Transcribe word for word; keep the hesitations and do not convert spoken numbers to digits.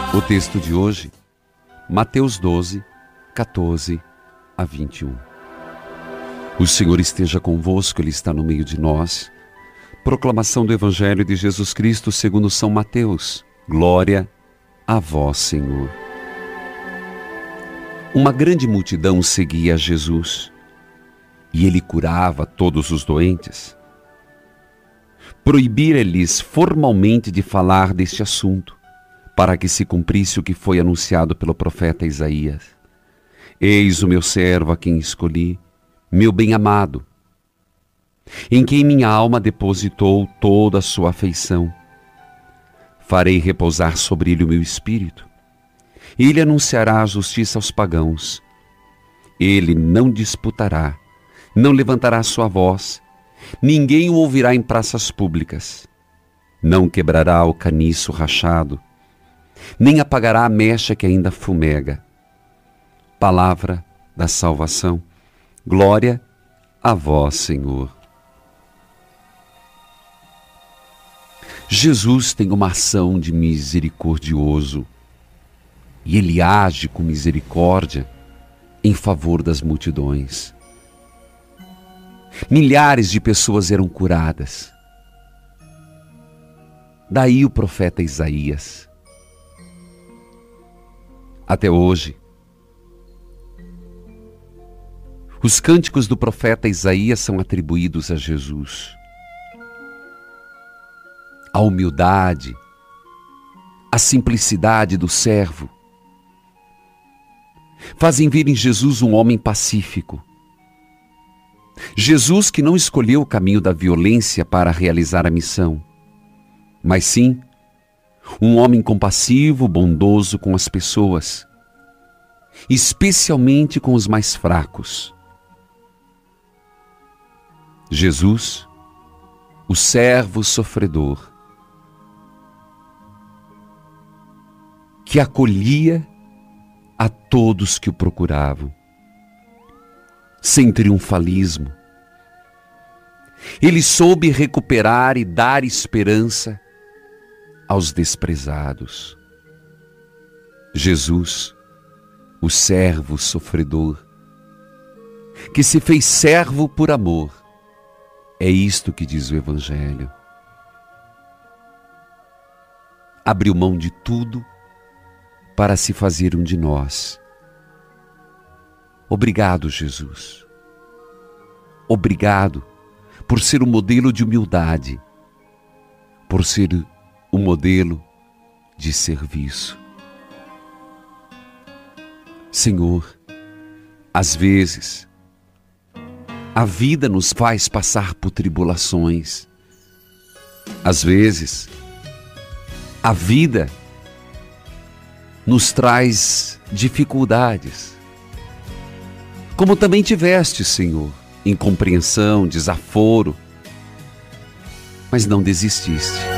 O texto de hoje, Mateus doze, quatorze a vinte e um. O Senhor esteja convosco, Ele está no meio de nós. Proclamação do Evangelho de Jesus Cristo segundo São Mateus. Glória a vós, Senhor. Uma grande multidão seguia a Jesus, e Ele curava todos os doentes. Proibira-lhes formalmente de falar deste assunto, para que se cumprisse o que foi anunciado pelo profeta Isaías. Eis o meu servo a quem escolhi, meu bem-amado, em quem minha alma depositou toda a sua afeição. Farei repousar sobre ele o meu espírito. Ele anunciará a justiça aos pagãos. Ele não disputará, não levantará sua voz, ninguém o ouvirá em praças públicas. Não quebrará o caniço rachado, nem apagará a mecha que ainda fumega. Palavra da salvação. Glória a vós, Senhor. Jesus tem uma ação de misericordioso e Ele age com misericórdia em favor das multidões. Milhares de pessoas eram curadas. Daí o profeta Isaías. Até hoje, os cânticos do profeta Isaías são atribuídos a Jesus. A humildade, a simplicidade do servo fazem ver em Jesus um homem pacífico. Jesus que não escolheu o caminho da violência para realizar a missão, mas sim um homem compassivo, bondoso com as pessoas, especialmente com os mais fracos. Jesus, o servo sofredor, que acolhia a todos que o procuravam, sem triunfalismo. Ele soube recuperar e dar esperança aos desprezados. Jesus, o servo sofredor, que se fez servo por amor. É isto que diz o Evangelho. Abriu mão de tudo para se fazer um de nós. Obrigado, Jesus. Obrigado por ser um modelo de humildade, por ser um modelo de serviço. Senhor, às vezes, a vida nos faz passar por tribulações. Às vezes, a vida nos traz dificuldades. Como também tiveste, Senhor, incompreensão, desaforo, mas não desististe.